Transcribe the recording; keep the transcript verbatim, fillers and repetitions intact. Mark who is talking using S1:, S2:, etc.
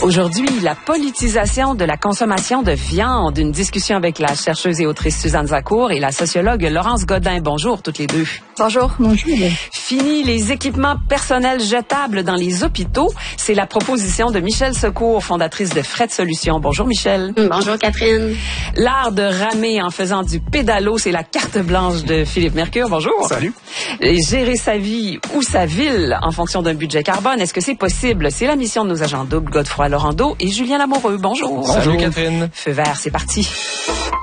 S1: Aujourd'hui, la politisation de la consommation de viande. Une discussion avec la chercheuse et autrice Suzanne Zacour et la sociologue Laurence Godin. Bonjour toutes les deux.
S2: Bonjour. Bonjour.
S1: Fini les équipements personnels jetables dans les hôpitaux. C'est la proposition de Michèle Secours, fondatrice de Fret Solutions. Bonjour Michèle.
S2: Bonjour Catherine.
S1: L'art de ramer en faisant du pédalo, c'est la carte blanche de Philippe Mercure. Bonjour.
S3: Salut.
S1: Et gérer sa vie ou sa ville en fonction d'un budget carbone, est-ce que c'est possible? C'est la mission de nos agents doubles Godefroy Laurando et Julien Lamoureux. Bonjour.
S3: Bonjour Catherine.
S1: Feu vert, c'est parti.